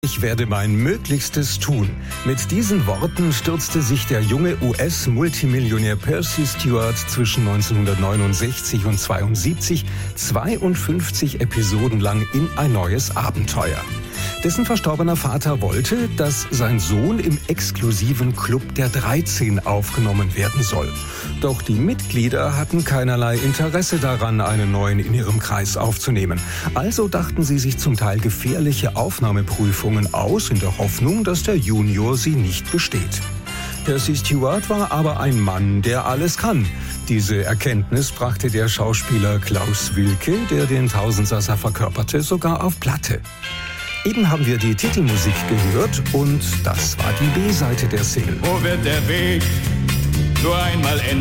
Ich werde mein Möglichstes tun. Mit diesen Worten stürzte sich der junge US-Multimillionär Percy Stewart zwischen 1969 und 72 52 Episoden lang in ein neues Abenteuer. Dessen verstorbener Vater wollte, dass sein Sohn im exklusiven Club der 13 aufgenommen werden soll. Doch die Mitglieder hatten keinerlei Interesse daran, einen neuen in ihrem Kreis aufzunehmen. Also dachten sie sich zum Teil gefährliche Aufnahmeprüfungen aus, in der Hoffnung, dass der Junior sie nicht besteht. Percy Stewart war aber ein Mann, der alles kann. Diese Erkenntnis brachte der Schauspieler Klaus Wilke, der den Tausendsasser verkörperte, sogar auf Platte. Eben haben wir die Titelmusik gehört und das war die B-Seite der Single. Wo wird der Weg nur einmal enden?